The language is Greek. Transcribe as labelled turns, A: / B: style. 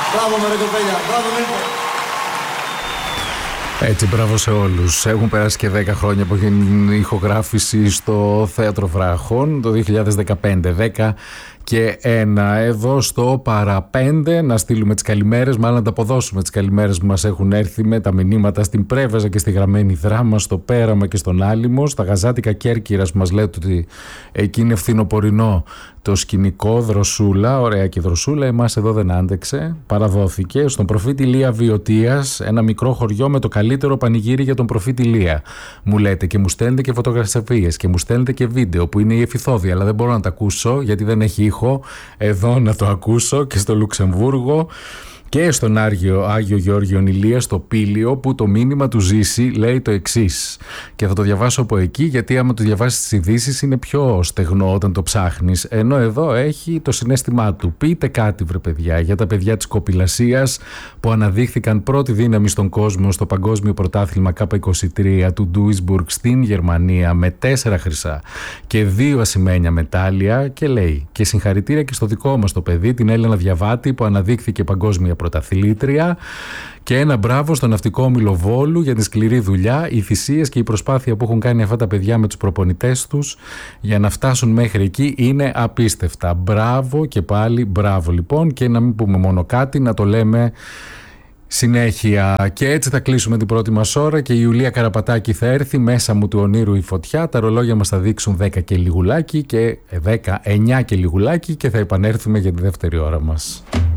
A: Μπράβο με ρε κοπέλια, μπράβο Μίρκο.
B: Έτσι, μπράβο σε όλους. Έχουν περάσει και 10 χρόνια από την ηχογράφηση στο Θέατρο Βράχων το 2015. 10 και 1. Εδώ στο παραπέντε να στείλουμε τις καλημέρες, μάλλον να τα αποδώσουμε τις καλημέρες που μας έχουν έρθει με τα μηνύματα στην Πρέβεζα και στη Γραμμένη Δράμα, στο Πέραμα και στον Άλυμο, στα Γαζάτικα Κέρκυρας που μας λέτε ότι εκεί είναι φθινοπορεινό το σκηνικό, Δροσούλα, ωραία και Δροσούλα, εμάς εδώ δεν άντεξε, παραδόθηκε στον προφήτη Λία Βιωτίας, ένα μικρό χωριό με το καλύτερο πανηγύρι για τον προφήτη Λία. Μου λέτε και μου στέλνετε και φωτογραφίες και μου στέλνετε και βίντεο που είναι η εφηθόδια, αλλά δεν μπορώ να τα ακούσω γιατί δεν έχει ήχο εδώ να το ακούσω, και στο Λουξεμβούργο και στον Άγιο Γεώργιο Ηλία στο Πήλιο, που το μήνυμα του Ζήση λέει το εξής, και θα το διαβάσω από εκεί γιατί άμα το διαβάσεις τις ειδήσεις είναι πιο στεγνό όταν το ψάχνεις, ενώ εδώ έχει το συναίσθημά του. Πείτε κάτι βρε παιδιά για τα παιδιά της κοπηλασίας που αναδείχθηκαν πρώτη δύναμη στον κόσμο στο Παγκόσμιο Πρωτάθλημα K23 του Duisburg στην Γερμανία με 4 χρυσά και 2 ασημένια μετάλλια, και λέει και συγχαρητήρια και στο δικό μας το παιδί, την Έλενα Διαβάτη, που αναδείχθηκε παγκόσμια πρωταθλήτρια, και ένα μπράβο στο Ναυτικό Όμιλο Βόλου για τη σκληρή δουλειά, οι θυσίες και η προσπάθεια που έχουν κάνει αυτά τα παιδιά με τους προπονητές τους για να φτάσουν μέχρι εκεί είναι απίστευτα. Μπράβο και πάλι μπράβο λοιπόν, και να μην πούμε μόνο κάτι, να το λέμε συνέχεια. Και έτσι θα κλείσουμε την πρώτη μας ώρα και η Ιουλία Καραπατάκη θα έρθει, μέσα μου του ονείρου η φωτιά, τα ρολόγια μας θα δείξουν 10 και λιγουλάκι και 9 και λιγουλάκι και θα επανέλθουμε για τη δεύτερη ώρα μας.